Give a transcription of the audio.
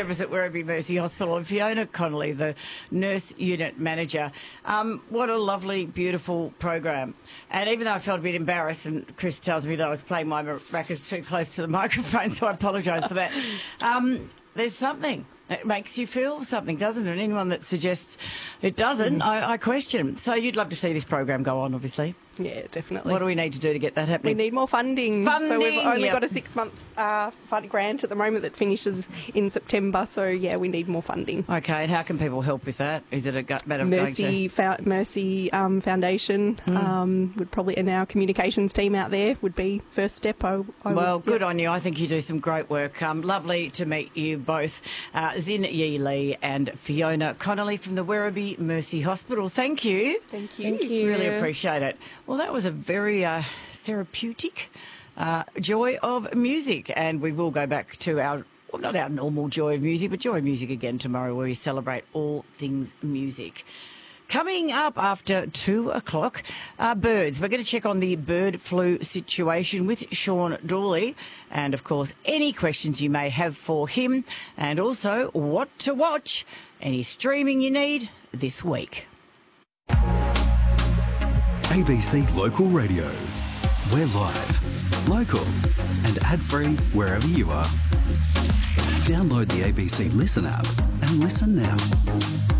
service at Werribee Mercy Hospital, and Fiona Connolly, the nurse unit manager. What a lovely, beautiful program. And even though I felt a bit embarrassed, and Chris tells me that I was playing my maracas too close to the microphone, so I apologise for that. There's something. It makes you feel something, doesn't it? And anyone that suggests it doesn't, I question. So you'd love to see this program go on, obviously. Yeah, definitely. What do we need to do to get that We happening? need more funding. So we've only yep. got a 6-month grant at the moment that finishes in September. So, yeah, we need more funding. Okay, and how can people help with that? Is it a matter of going to... Mercy Foundation would probably, and our communications team out there would be first step. Good on you. I think you do some great work. Lovely to meet you both, Zin Yi Lee and Fiona Connolly from the Werribee Mercy Hospital. Thank you. Thank you. Thank you. Really appreciate it. Well, that was a very therapeutic joy of music, and we will go back to our, well, not our normal joy of music, but joy of music again tomorrow, where we celebrate all things music. Coming up after 2 o'clock, birds. We're going to check on the bird flu situation with Sean Dawley, and of course any questions you may have for him, and also what to watch, any streaming you need this week. ABC Local Radio. We're live, local and ad-free wherever you are. Download the ABC Listen app and listen now.